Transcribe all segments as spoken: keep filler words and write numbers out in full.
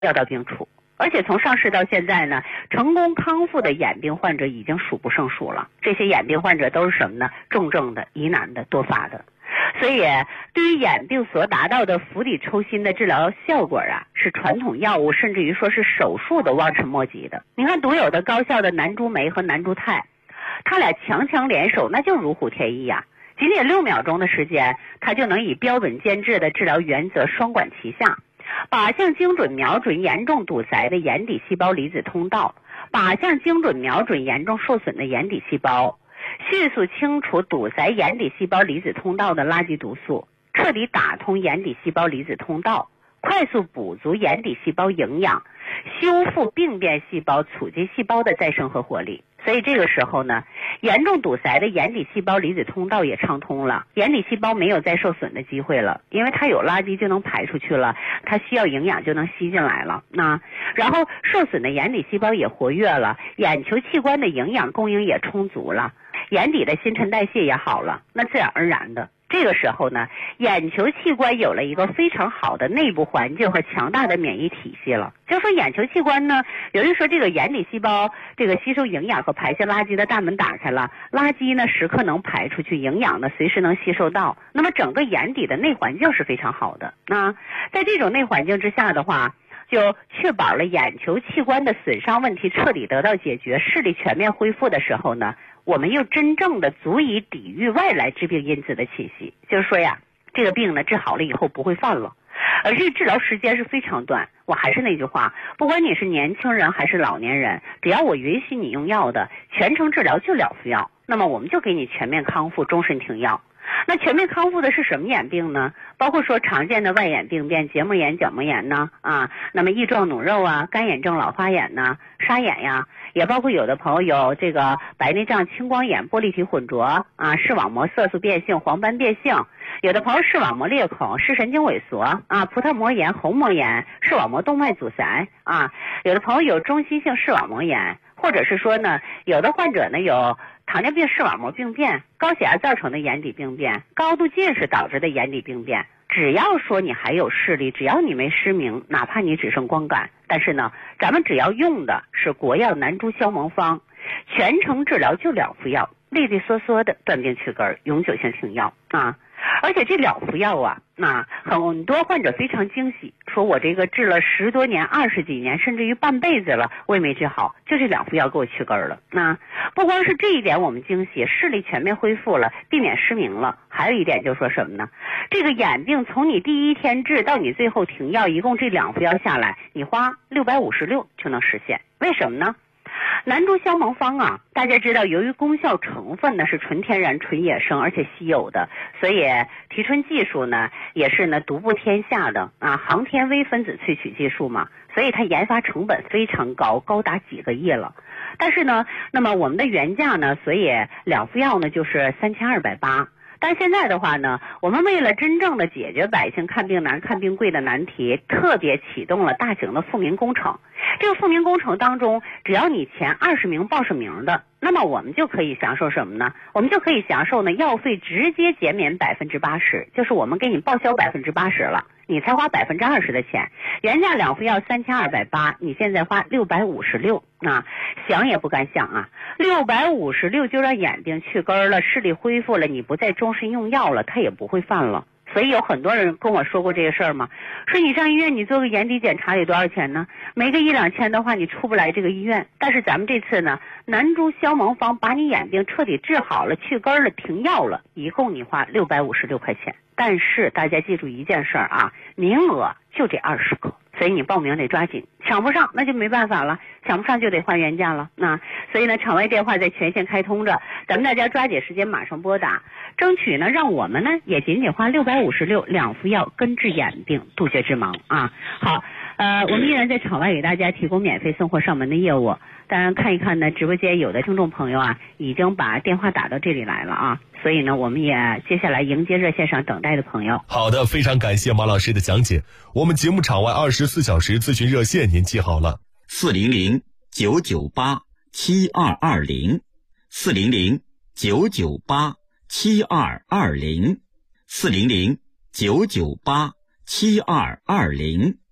药到病除。而且从上市到现在呢，成功康复的眼病患者已经数不胜数了。这些眼病患者都是什么呢？重症的、疑难的、多发的。所以对于眼病所达到的釜底抽薪的治疗效果啊，是传统药物甚至于说是手术都望尘莫及的。你看独有的高效的南珠酶和南珠肽，他俩强强联手，那就如虎添翼啊！仅仅六秒钟的时间，它就能以标本兼治的治疗原则双管齐下，靶向精准瞄准严重堵塞的眼底细胞离子通道，靶向精准瞄准严重受损的眼底细胞，迅速清除堵塞眼底细胞离子通道的垃圾毒素，彻底打通眼底细胞离子通道，快速补足眼底细胞营养，修复病变细胞，促进细胞的再生和活力。所以这个时候呢，严重堵塞的眼底细胞离子通道也畅通了，眼底细胞没有再受损的机会了，因为它有垃圾就能排出去了，它需要营养就能吸进来了。那然后受损的眼底细胞也活跃了，眼球器官的营养供应也充足了，眼底的新陈代谢也好了，那自然而然的这个时候呢，眼球器官有了一个非常好的内部环境和强大的免疫体系了。就说眼球器官呢，由于说这个眼底细胞这个吸收营养和排泄垃圾的大门打开了，垃圾呢时刻能排出去，营养呢随时能吸收到，那么整个眼底的内环境是非常好的。那在这种内环境之下的话，就确保了眼球器官的损伤问题彻底得到解决，视力全面恢复的时候呢，我们又真正的足以抵御外来致病因子的侵袭。就是说呀，这个病呢治好了以后不会犯了，而这个治疗时间是非常短。我还是那句话，不管你是年轻人还是老年人，只要我允许你用药的，全程治疗就了服药，那么我们就给你全面康复，终身停药。那全面康复的是什么眼病呢？包括说常见的外眼病变，结膜炎、角膜炎呢啊，那么翼状脓肉啊，干眼症、老花眼呢，沙眼呀，也包括有的朋友有这个白内障、青光眼、玻璃体混浊啊，视网膜色素变性、黄斑变性，有的朋友视网膜裂孔、视神经萎缩啊，葡萄膜炎、虹膜炎、视网膜动脉阻塞啊，有的朋友有中心性视网膜炎，或者是说呢，有的患者呢有糖尿病视网膜病变、高血压造成的眼底病变、高度近视导致的眼底病变。只要说你还有视力，只要你没失明，哪怕你只剩光感，但是呢，咱们只要用的是国药南珠消蒙方，全程治疗就了服药，利利索索的断病去根，永久性停药啊！而且这了服药啊，那很多患者非常惊喜，说我这个治了十多年、二十几年，甚至于半辈子了，我也没治好，就这两副药给我去根了。那不光是这一点我们惊喜，视力全面恢复了，避免失明了。还有一点就是说什么呢？这个眼病从你第一天治到你最后停药，一共这两副药下来，你花六百五十六就能实现。为什么呢？南珠消蒙方啊，大家知道，由于功效成分呢是纯天然、纯野生，而且稀有的，所以提纯技术呢也是呢独步天下的啊，航天微分子萃取技术嘛，所以它研发成本非常高，高达几个亿了。但是呢，那么我们的原价呢，所以两副药呢就是三千二百八。但现在的话呢，我们为了真正的解决百姓看病难、看病贵的难题，特别启动了大型的复明工程。这个复明工程当中，只要你前二十名报上名的，那么我们就可以享受什么呢？我们就可以享受呢药费直接减免百分之八十，就是我们给你报销百分之八十了，你才花百分之二十的钱。原价两副药三千二百八，你现在花六百五十六，啊，想也不敢想啊！六百五十六就让眼病去根了，视力恢复了，你不再终身用药了，它也不会犯了。所以有很多人跟我说过这个事儿嘛，说你上医院你做个眼底检查得多少钱呢？没个一两千的话你出不来这个医院。但是咱们这次呢，南珠消蒙方把你眼病彻底治好了，去根了，停药了，一共你花六百五十六块钱。但是大家记住一件事儿啊，名额就这二十个，所以你报名得抓紧，抢不上那就没办法了，抢不上就得换原价了。那所以呢，场外电话在全线开通着，咱们大家抓紧时间马上拨打，争取呢让我们呢也仅仅花六百五十六两副药根治眼病，杜绝致盲啊。好，呃，我们依然在场外给大家提供免费送货上门的业务。当然看一看呢，直播间有的听众朋友啊已经把电话打到这里来了啊，所以呢我们也接下来迎接热线上等待的朋友。 好的，非常感谢马老师的讲解。我们节目场外二十四小时咨询热线您记好了， 四零零九九八七二二零，四零零九九八七二二零，四零零九九八七二二零。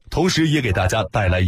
同时也给大家带来